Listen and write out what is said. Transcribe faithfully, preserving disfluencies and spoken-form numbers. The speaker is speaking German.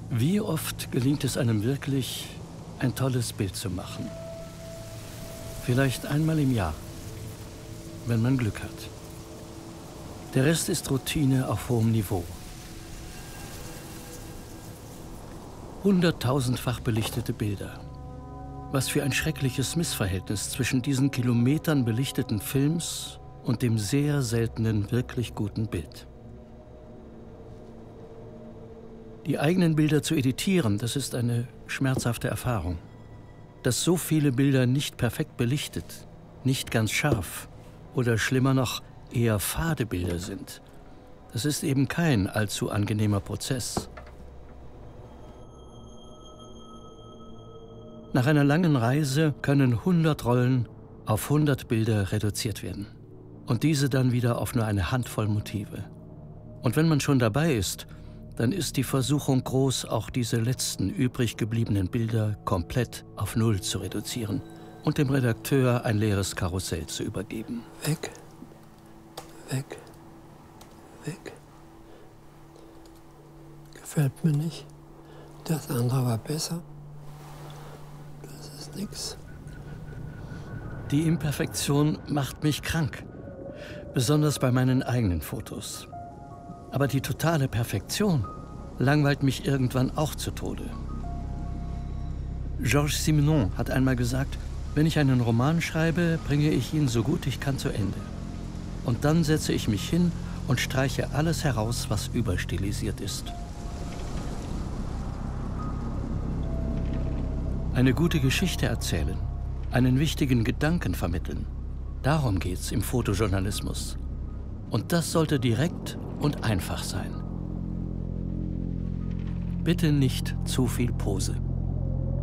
Wie oft gelingt es einem wirklich, ein tolles Bild zu machen? Vielleicht einmal im Jahr, wenn man Glück hat. Der Rest ist Routine auf hohem Niveau. Hunderttausendfach belichtete Bilder. Was für ein schreckliches Missverhältnis zwischen diesen Kilometern belichteten Films und dem sehr seltenen, wirklich guten Bild. Die eigenen Bilder zu editieren, das ist eine schmerzhafte Erfahrung. Dass so viele Bilder nicht perfekt belichtet, nicht ganz scharf oder schlimmer noch, eher fade Bilder sind, das ist eben kein allzu angenehmer Prozess. Nach einer langen Reise können hundert Rollen auf hundert Bilder reduziert werden. Und diese dann wieder auf nur eine Handvoll Motive. Und wenn man schon dabei ist, dann ist die Versuchung groß, auch diese letzten übrig gebliebenen Bilder komplett auf Null zu reduzieren und dem Redakteur ein leeres Karussell zu übergeben. Weg, weg, weg. Gefällt mir nicht. Das andere war besser. Das ist nix. Die Imperfektion macht mich krank, besonders bei meinen eigenen Fotos. Aber die totale Perfektion langweilt mich irgendwann auch zu Tode. Georges Simenon hat einmal gesagt, wenn ich einen Roman schreibe, bringe ich ihn so gut ich kann zu Ende. Und dann setze ich mich hin und streiche alles heraus, was überstilisiert ist. Eine gute Geschichte erzählen, einen wichtigen Gedanken vermitteln, darum geht's im Fotojournalismus. Und das sollte direkt und einfach sein. Bitte nicht zu viel Pose.